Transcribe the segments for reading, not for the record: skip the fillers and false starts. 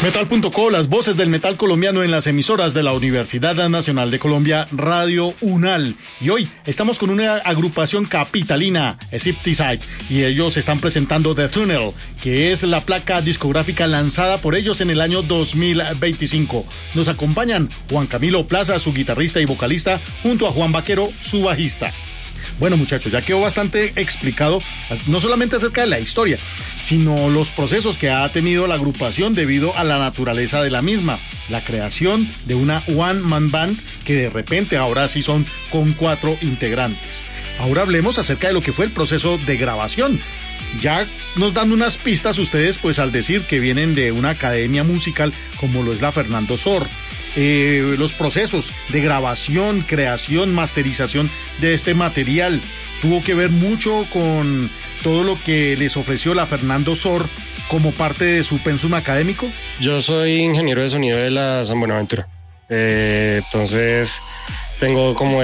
Metal.co, las voces del metal colombiano en las emisoras de la Universidad Nacional de Colombia, Radio UNAL. Y hoy estamos con una agrupación capitalina, Egypticide, y ellos están presentando The Tunnel, que es la placa discográfica lanzada por ellos en el año 2025. Nos acompañan Juan Camilo Plaza, su guitarrista y vocalista, junto a Juan Vaquero, su bajista. Bueno, muchachos, ya quedó bastante explicado, no solamente acerca de la historia, sino los procesos que ha tenido la agrupación debido a la naturaleza de la misma, la creación de una one-man band que de repente ahora sí son con 4 integrantes. Ahora hablemos acerca de lo que fue el proceso de grabación. Ya nos dan unas pistas ustedes, pues al decir que vienen de una academia musical como lo es la Fernando Sor. Los procesos de grabación, creación, masterización de este material tuvo que ver mucho con todo lo que les ofreció la Fernando Sor como parte de su pensum académico. Yo soy ingeniero de sonido de la San Buenaventura, entonces tengo como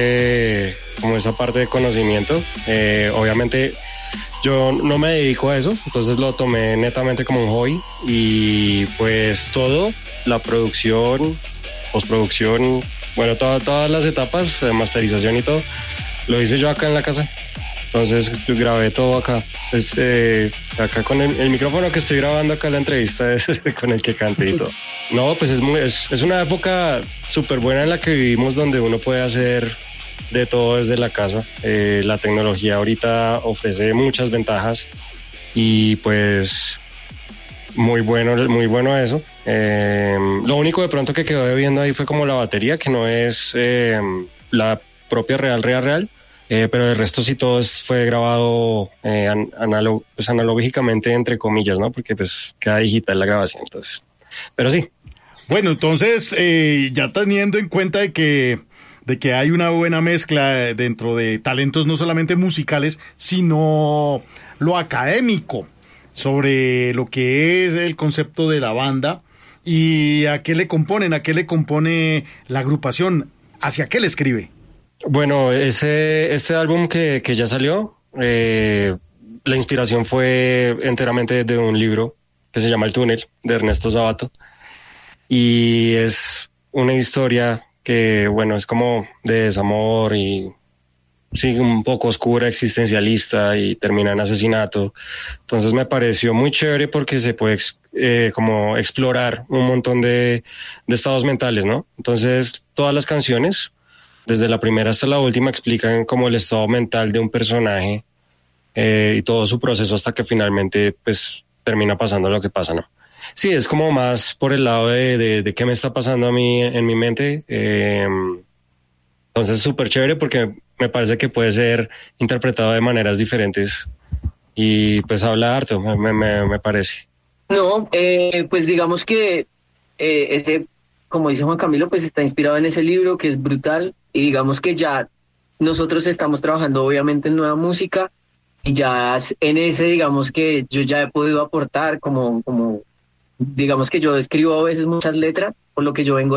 esa parte de conocimiento. Obviamente yo no me dedico a eso, entonces lo tomé netamente como un hobby y pues todo, la producción, postproducción, bueno, todas las etapas de masterización y todo, lo hice yo acá en la casa. Entonces grabé todo acá. Pues, acá con el micrófono que estoy grabando acá la entrevista es con el que canté y todo. No, pues es una época súper buena en la que vivimos, donde uno puede hacer de todo desde la casa. La tecnología ahorita ofrece muchas ventajas y pues muy bueno eso. Lo único de pronto que quedó debiendo ahí fue como la batería, que no es la propia real, pero el resto sí todo fue grabado analógicamente, entre comillas, ¿no? Porque pues queda digital la grabación, entonces. Pero sí. Bueno, entonces ya teniendo en cuenta de que hay una buena mezcla dentro de talentos no solamente musicales, sino lo académico sobre lo que es el concepto de la banda y a qué le compone la agrupación, hacia qué le escribe. Bueno, este álbum que ya salió, la inspiración fue enteramente de un libro que se llama El Túnel, de Ernesto Sabato, y es una historia que, bueno, es como de desamor y sí, un poco oscura, existencialista, y termina en asesinato. Entonces me pareció muy chévere porque se puede como explorar un montón de estados mentales, ¿no? Entonces todas las canciones, desde la primera hasta la última, explican como el estado mental de un personaje y todo su proceso hasta que finalmente pues termina pasando lo que pasa, ¿no? Sí, es como más por el lado de qué me está pasando a mí en mi mente. Entonces súper chévere porque me parece que puede ser interpretado de maneras diferentes y pues habla harto, me parece. No, pues digamos que como dice Juan Camilo, pues está inspirado en ese libro que es brutal, y digamos que ya nosotros estamos trabajando obviamente en nueva música y ya en ese, digamos que yo ya he podido aportar como digamos que yo escribo a veces muchas letras, por lo que yo vengo